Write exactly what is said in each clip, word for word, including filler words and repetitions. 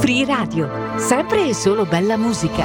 Free Radio, sempre e solo bella musica.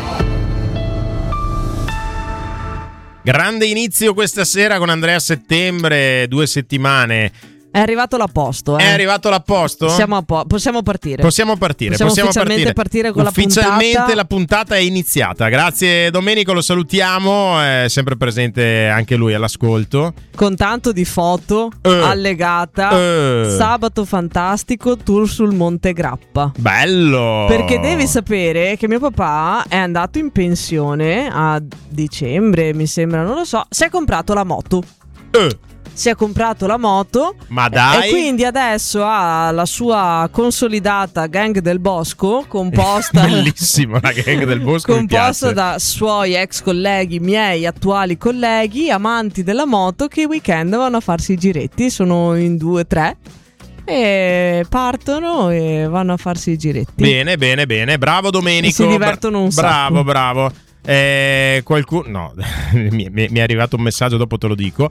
Grande inizio questa sera con Andrea Settembre, due settimane. È arrivato l'apposto, eh? È arrivato l'apposto? Siamo a po- possiamo partire. Possiamo partire. Possiamo, possiamo ufficialmente partire. partire con Ufficialmente la puntata. la puntata è iniziata. Grazie Domenico, lo salutiamo. È sempre presente anche lui all'ascolto. Con tanto di foto eh. allegata. Eh. Sabato fantastico, tour sul Monte Grappa. Bello! Perché devi sapere che mio papà è andato in pensione a dicembre, mi sembra, non lo so. Si è comprato la moto. Eh. Si è comprato la moto. Ma dai! E quindi adesso ha la sua consolidata gang del bosco, composta bellissimo, la gang del bosco, composta da suoi ex colleghi, miei attuali colleghi, amanti della moto, che i weekend vanno a farsi i giretti. Sono in due, tre e partono e vanno a farsi i giretti. Bene, bene, bene. Bravo Domenico. E si divertono un Bra- sacco. Bravo, bravo. Eh, qualcuno no mi, mi, mi è arrivato un messaggio, dopo te lo dico.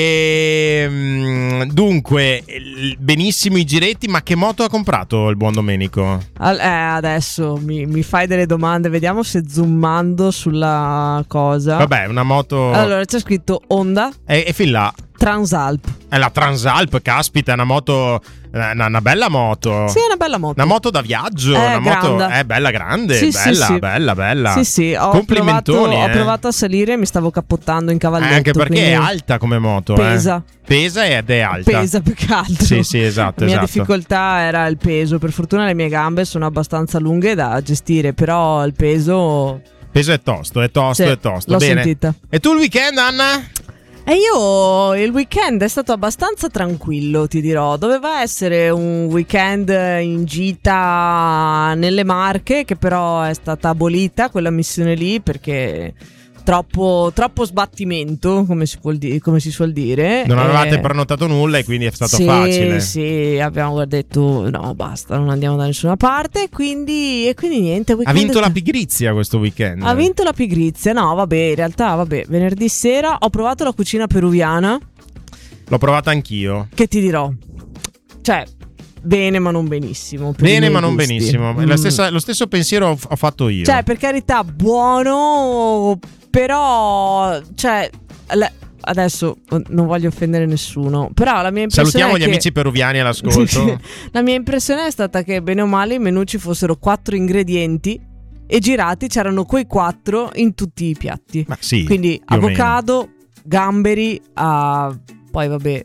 E, dunque, benissimo i giretti, ma che moto ha comprato il buon Domenico? Al- eh, adesso mi, mi fai delle domande, vediamo se zoomando sulla cosa. Vabbè, una moto. Allora c'è scritto Honda E, e fin là Transalp. è la Transalp, caspita, è una moto, una, una bella moto. Sì, è una bella moto. Una moto da viaggio, È una moto grande. è bella grande, Sì, bella, sì, sì. bella, bella. Sì, sì, ho Complimentoni, provato, ho eh. provato a salire e mi stavo cappottando in Eh, cavalletto. anche perché quindi è alta come moto. Pesa. eh. Pesa ed è alta. Pesa più che altro. Sì, sì, esatto. La mia esatto. difficoltà era il peso. Per fortuna le mie gambe sono abbastanza lunghe da gestire, però il peso. Peso è tosto, è tosto, Sì, è tosto. l'ho Bene. sentita. E tu il weekend, Anna? E io il weekend è stato abbastanza tranquillo, ti dirò. Doveva essere un weekend in gita nelle Marche, che però è stata abolita quella missione lì perché troppo, troppo sbattimento, come si, vuol di- come si suol dire. Non avevate Eh, prenotato nulla e quindi è stato sì, facile. Sì, abbiamo detto no, basta, non andiamo da nessuna parte. Quindi, e quindi niente. Ha weekend vinto è- la pigrizia questo weekend. Ha vinto la pigrizia. No, vabbè, in realtà, vabbè, venerdì sera ho provato la cucina peruviana. L'ho provata anch'io. Che ti dirò, cioè, bene ma non benissimo. per i Bene, miei ma non gusti. benissimo. Mm. La stessa- lo stesso pensiero ho, ho fatto io. Cioè, per carità, buono, però, cioè, la- adesso non voglio offendere nessuno, però la mia impressione Salutiamo è gli che- amici peruviani all'ascolto. La mia impressione è stata che bene o male in menù ci fossero quattro ingredienti e girati c'erano quei quattro in tutti i piatti. Ma sì. Quindi più o meno. avocado, gamberi, ah, poi vabbè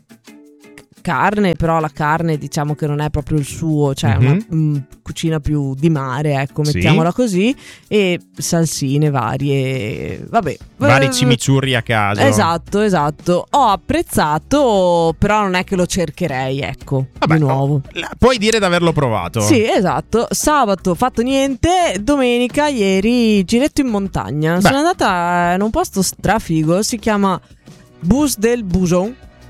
carne, però la carne diciamo che non è proprio il suo, cioè Mhm. una mm, cucina più di mare, ecco, Sì. mettiamola così, e salsine varie, vabbè. Vari Eh, cimiciurri a caso. Esatto, esatto. Ho apprezzato, però non è che lo cercherei, ecco, Vabbè, di nuovo. La- puoi dire di averlo provato. Sì, esatto. Sabato fatto niente, domenica ieri giretto in montagna. Beh. Sono andata in un posto strafigo, si chiama Bus del Buson.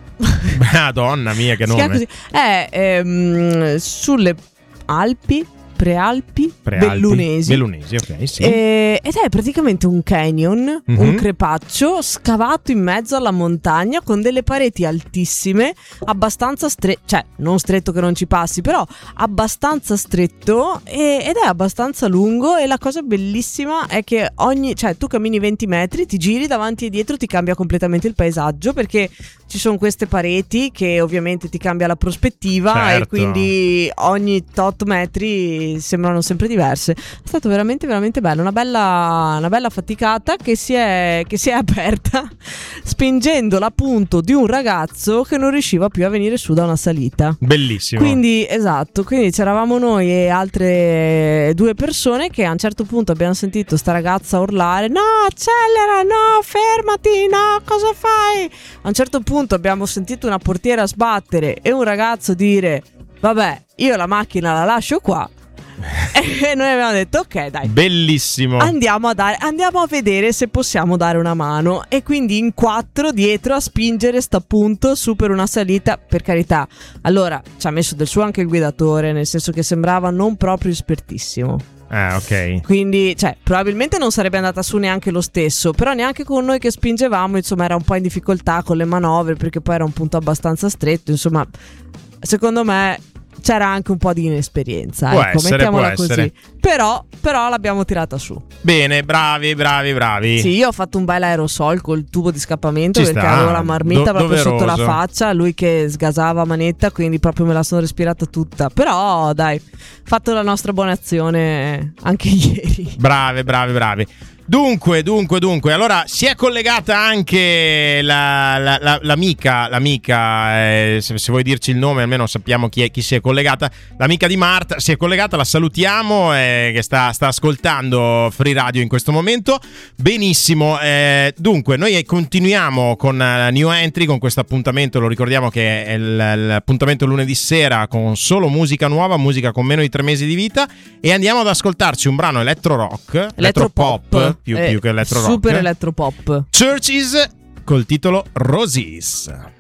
Madonna mia, che Si chiama nome. così. È ehm, sulle Alpi, Prealpi, Prealpi. Bellunesi. Bellunesi, ok, sì. Eh, ed è praticamente un canyon, Mhm. un crepaccio scavato in mezzo alla montagna con delle pareti altissime, abbastanza stretto, cioè non stretto che non ci passi, però abbastanza stretto e- ed è abbastanza lungo. E la cosa bellissima è che ogni, cioè tu cammini venti metri, ti giri davanti e dietro, ti cambia completamente il paesaggio perché ci sono queste pareti che ovviamente ti cambia la prospettiva Certo. e quindi ogni tot metri sembrano sempre diverse. È stato veramente veramente bello, una bella, una bella faticata che si è, che si è aperta spingendo la punto di un ragazzo che non riusciva più a venire su da una salita. Bellissimo. Quindi esatto, quindi c'eravamo noi e altre due persone che a un certo punto abbiamo sentito sta ragazza urlare: no, accelera, no, fermati, no, cosa fai? A un certo punto abbiamo sentito una portiera sbattere e un ragazzo dire: vabbè, io la macchina la lascio qua. E noi abbiamo detto: ok, dai, Bellissimo. andiamo a, dare, andiamo a vedere se possiamo dare una mano. E quindi in quattro dietro a spingere sta punto su per una salita. Per carità, allora ci ha messo del suo anche il guidatore, nel senso che sembrava non proprio espertissimo. Ah, ok. Quindi, cioè, probabilmente non sarebbe andata su neanche lo stesso. Però neanche con noi che spingevamo, insomma, era un po' in difficoltà con le manovre, perché poi era un punto abbastanza stretto. Insomma, secondo me c'era anche un po' di inesperienza, può ecco, essere, mettiamola può così. essere. Però, però l'abbiamo tirata su. Bene, bravi, bravi, bravi. Sì, io ho fatto un bel aerosol col tubo di scappamento, Ci perché sta. avevo la marmitta Do- proprio sotto la doveroso. faccia, lui che sgasava a manetta, quindi proprio me la sono respirata tutta. Però dai, fatto la nostra buona azione anche ieri. Bravi, bravi, bravi. Dunque, dunque, dunque, allora si è collegata anche la, la, la, l'amica, l'amica eh, se, se vuoi dirci il nome almeno sappiamo chi, è, chi si è collegata, l'amica di Marta si è collegata, la salutiamo, eh, che sta, sta ascoltando Free Radio in questo momento. Benissimo, eh, dunque noi continuiamo con la New Entry, con questo appuntamento, lo ricordiamo che è l'appuntamento lunedì sera con solo musica nuova, musica con meno di tre mesi di vita, e andiamo ad ascoltarci un brano electro rock, electro pop, più, eh, più che electro rock, super electro pop. Churches, col titolo Roses.